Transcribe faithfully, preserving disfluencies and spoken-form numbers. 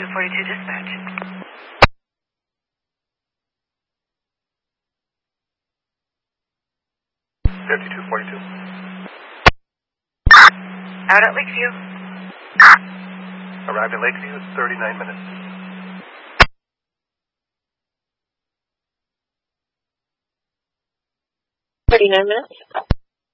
fifty-two forty-two dispatch. fifty-two forty-two. Out at Lakeview. Arrived at Lakeview, thirty-nine minutes. thirty-nine minutes.